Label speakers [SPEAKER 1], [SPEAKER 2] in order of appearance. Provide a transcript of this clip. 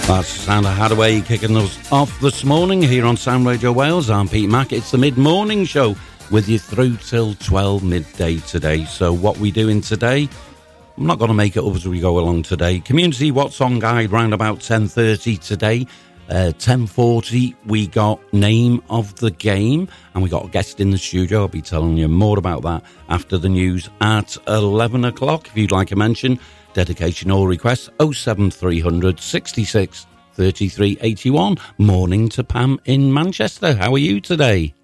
[SPEAKER 1] That's Sandra Hadaway kicking us off this morning here on Sound Radio Wales. I'm Pete Mack. It's the mid-morning show with you through till 12 midday today. So what we doing today? I'm not going to make it up as we go along today. Community What Song Guide round about 10:30 today. 10:40 we got Name of the Game, and we got a guest in the studio. I'll be telling you more about that after the news at 11 o'clock. If you'd like a mention, dedication or request, 07300 66 33 81. Morning to Pam in Manchester. How are you today?